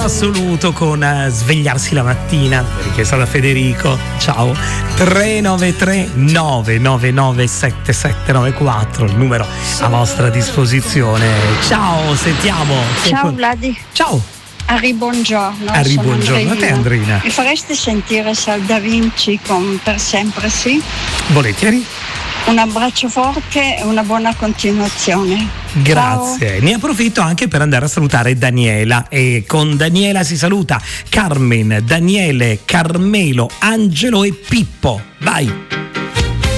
assoluto con Svegliarsi la mattina, richiesta da Federico. Ciao. 393 999 7794, il numero a vostra disposizione. Ciao, sentiamo. Ciao Vladi. Ciao. Arri, buongiorno. Arri, buongiorno a te, Andrina. Mi faresti sentire Sal Da Vinci con Per sempre sì? Volentieri. Un abbraccio forte e una buona continuazione. Grazie. Ciao. Ne approfitto anche per andare a salutare Daniela, e con Daniela si saluta Carmen, Daniele, Carmelo, Angelo e Pippo. Vai.